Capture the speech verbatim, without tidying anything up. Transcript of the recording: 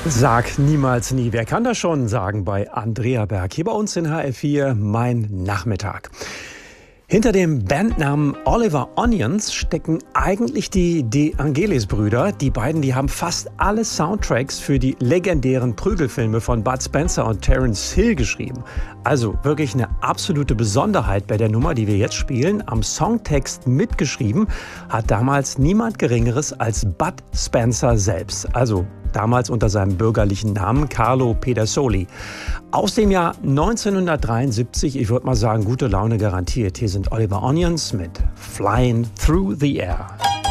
Sag niemals nie. Wer kann das schon sagen bei Andrea Berg? Hier bei uns in H F vier mein Nachmittag. Hinter dem Bandnamen Oliver Onions stecken eigentlich die De Angelis-Brüder. Die beiden, die haben fast alle Soundtracks für die legendären Prügelfilme von Bud Spencer und Terence Hill geschrieben. Also wirklich eine absolute Besonderheit bei der Nummer, die wir jetzt spielen. Am Songtext mitgeschrieben hat damals niemand Geringeres als Bud Spencer selbst. Also damals unter seinem bürgerlichen Namen Carlo Pedersoli. Aus dem Jahr neunzehnhundertdreiundsiebzig, ich würde mal sagen, gute Laune garantiert. Hier sind Oliver Onions mit Flying Through the Air.